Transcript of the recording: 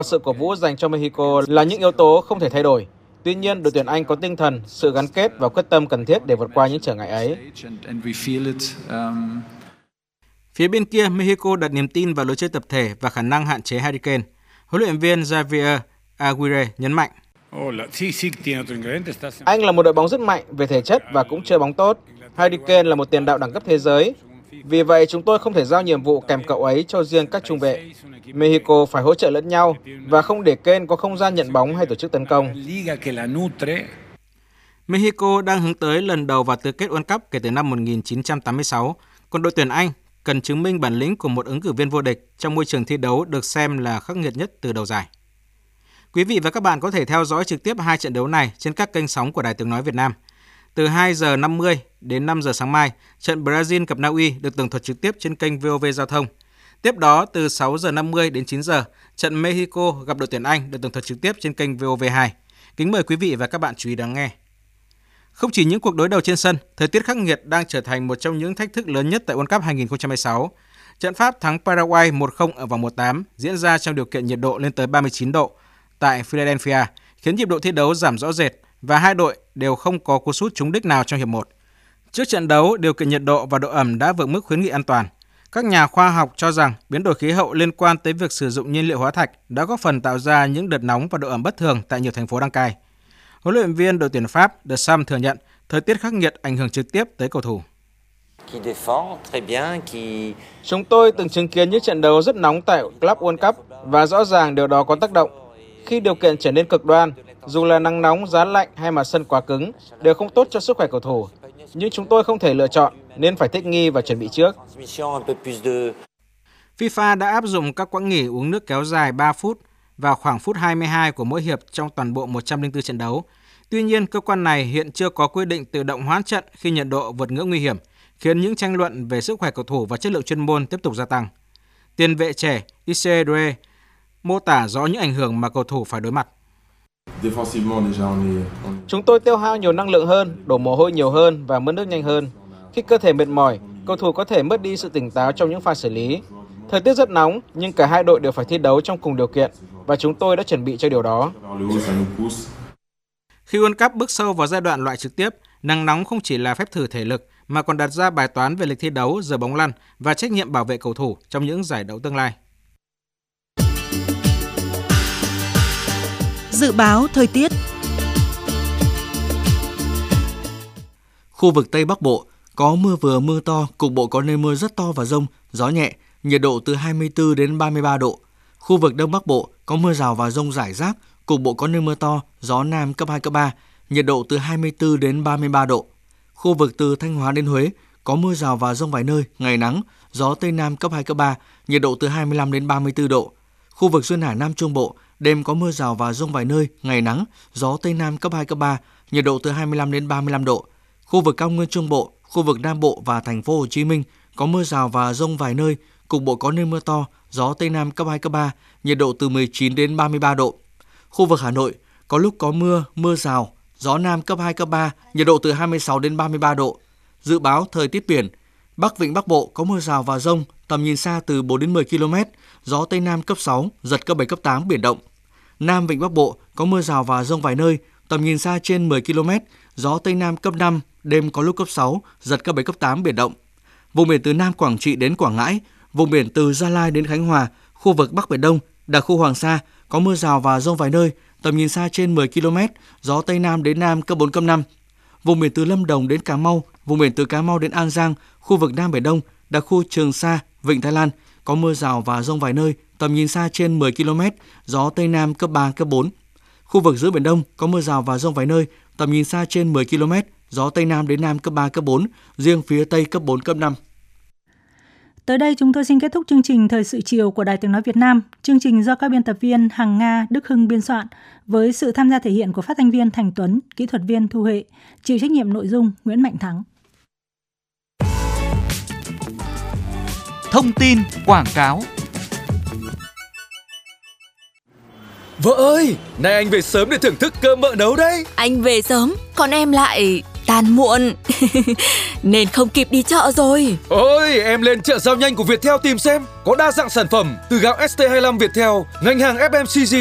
Sự cổ vũ dành cho Mexico là những yếu tố không thể thay đổi. Tuy nhiên, đội tuyển Anh có tinh thần, sự gắn kết và quyết tâm cần thiết để vượt qua những trở ngại ấy. Phía bên kia, Mexico đặt niềm tin vào lối chơi tập thể và khả năng hạn chế Harry Kane. Huấn luyện viên Javier Aguirre nhấn mạnh. Anh là một đội bóng rất mạnh về thể chất và cũng chơi bóng tốt. Harry Kane là một tiền đạo đẳng cấp thế giới. Vì vậy, chúng tôi không thể giao nhiệm vụ kèm cậu ấy cho riêng các trung vệ. Mexico phải hỗ trợ lẫn nhau và không để Kane có không gian nhận bóng hay tổ chức tấn công. Mexico đang hướng tới lần đầu vào tứ kết World Cup kể từ năm 1986, còn đội tuyển Anh cần chứng minh bản lĩnh của một ứng cử viên vô địch trong môi trường thi đấu được xem là khắc nghiệt nhất từ đầu giải. Quý vị và các bạn có thể theo dõi trực tiếp hai trận đấu này trên các kênh sóng của Đài Tiếng nói Việt Nam. Từ 2 giờ 50 đến 5 giờ sáng mai, trận Brazil gặp Na Uy được tường thuật trực tiếp trên kênh VOV Giao thông. Tiếp đó, từ 6 giờ 50 đến 9 giờ, trận Mexico gặp đội tuyển Anh được tường thuật trực tiếp trên kênh VOV2. Kính mời quý vị và các bạn chú ý đón nghe. Không chỉ những cuộc đối đầu trên sân, thời tiết khắc nghiệt đang trở thành một trong những thách thức lớn nhất tại World Cup 2026. Trận Pháp thắng Paraguay 1-0 ở vòng 1/8 diễn ra trong điều kiện nhiệt độ lên tới 39 độ tại Philadelphia, khiến nhịp độ thi đấu giảm rõ rệt và hai đội đều không có cú sút trúng đích nào trong hiệp 1. Trước trận đấu, điều kiện nhiệt độ và độ ẩm đã vượt mức khuyến nghị an toàn. Các nhà khoa học cho rằng biến đổi khí hậu liên quan tới việc sử dụng nhiên liệu hóa thạch đã góp phần tạo ra những đợt nóng và độ ẩm bất thường tại nhiều thành phố đăng cai. Huấn luyện viên đội tuyển Pháp Deschamps thừa nhận thời tiết khắc nghiệt ảnh hưởng trực tiếp tới cầu thủ. Chúng tôi từng chứng kiến những trận đấu rất nóng tại Club World Cup và rõ ràng điều đó có tác động. Khi điều kiện trở nên cực đoan, dù là nắng nóng, giá lạnh hay mà sân quá cứng, đều không tốt cho sức khỏe cầu thủ. Nhưng chúng tôi không thể lựa chọn nên phải thích nghi và chuẩn bị trước. FIFA đã áp dụng các quãng nghỉ uống nước kéo dài 3 phút vào khoảng phút 22 của mỗi hiệp trong toàn bộ 104 trận đấu. Tuy nhiên, cơ quan này hiện chưa có quy định tự động hoãn trận khi nhiệt độ vượt ngưỡng nguy hiểm, khiến những tranh luận về sức khỏe cầu thủ và chất lượng chuyên môn tiếp tục gia tăng. Tiền vệ trẻ Isidore mô tả rõ những ảnh hưởng mà cầu thủ phải đối mặt. Chúng tôi tiêu hao nhiều năng lượng hơn, đổ mồ hôi nhiều hơn và mất nước nhanh hơn. Khi cơ thể mệt mỏi, cầu thủ có thể mất đi sự tỉnh táo trong những pha xử lý. Thời tiết rất nóng, nhưng cả hai đội đều phải thi đấu trong cùng điều kiện và chúng tôi đã chuẩn bị cho điều đó. Khi World Cup bước sâu vào giai đoạn loại trực tiếp, nắng nóng không chỉ là phép thử thể lực mà còn đặt ra bài toán về lịch thi đấu, giờ bóng lăn và trách nhiệm bảo vệ cầu thủ trong những giải đấu tương lai. Dự báo thời tiết. Khu vực Tây Bắc Bộ có mưa vừa mưa to, cục bộ có nơi mưa rất to và dông, gió nhẹ, nhiệt độ từ 24 đến 33 độ. Khu vực Đông Bắc Bộ có mưa rào và dông rải rác, cục bộ có nơi mưa to, gió Nam cấp 2, cấp 3, nhiệt độ từ 24 đến 33 độ. Khu vực từ Thanh Hóa đến Huế có mưa rào và dông vài nơi, ngày nắng, gió Tây Nam cấp 2, cấp 3, nhiệt độ từ 25 đến 34 độ. Khu vực Duyên Hải Nam Trung Bộ, đêm có mưa rào và dông vài nơi, ngày nắng, gió Tây Nam cấp 2, cấp 3, nhiệt độ từ 25 đến 35 độ. Khu vực Cao Nguyên Trung Bộ, khu vực Nam Bộ và thành phố Hồ Chí Minh có mưa rào và dông vài nơi, cục bộ có nơi mưa to, gió Tây Nam cấp 2, cấp 3, nhiệt độ từ 19 đến 33 độ. Khu vực Hà Nội có lúc có mưa, mưa rào, gió Nam cấp 2, cấp 3, nhiệt độ từ 26 đến 33 độ. Dự báo thời tiết biển, Bắc Vịnh Bắc Bộ có mưa rào và dông, tầm nhìn xa từ 4 đến 10 km, gió Tây Nam cấp 6, giật cấp 7, cấp 8, biển động. Nam Vịnh Bắc Bộ có mưa rào và dông vài nơi, tầm nhìn xa trên 10 km, gió Tây Nam cấp 5, đêm có lúc cấp 6, giật cấp 7, cấp 8, biển động. Vùng biển từ Nam Quảng Trị đến Quảng Ngãi, vùng biển từ Gia Lai đến Khánh Hòa, khu vực Bắc Biển Đông, đặc khu Hoàng Sa có mưa rào và dông vài nơi, tầm nhìn xa trên 10 km, gió Tây Nam đến Nam cấp 4, cấp 5. Vùng biển từ Lâm Đồng đến Cà Mau, vùng biển từ Cà Mau đến An Giang, khu vực Nam Biển Đông, đặc khu Trường Sa, Vịnh Thái Lan có mưa rào và dông vài nơi, tầm nhìn xa trên 10 km, gió Tây Nam cấp 3, cấp 4. Khu vực giữa Biển Đông có mưa rào và dông vài nơi, tầm nhìn xa trên 10 km, gió Tây Nam đến Nam cấp 3, cấp 4, riêng phía Tây cấp 4, cấp 5. Tới đây chúng tôi xin kết thúc chương trình Thời sự chiều của Đài Tiếng nói Việt Nam. Chương trình do các biên tập viên Hằng Nga, Đức Hưng biên soạn với sự tham gia thể hiện của phát thanh viên Thành Tuấn, kỹ thuật viên Thu Huệ, chịu trách nhiệm nội dung Nguyễn Mạnh Thắng. Thông tin quảng cáo. Vợ ơi, nay anh về sớm để thưởng thức cơm mợ nấu đấy. Anh về sớm, còn em lại tan muộn nên không kịp đi chợ rồi. Ôi, em lên chợ giao nhanh của Viettel tìm xem. Có đa dạng sản phẩm từ gạo ST25 Viettel, ngành hàng FMCG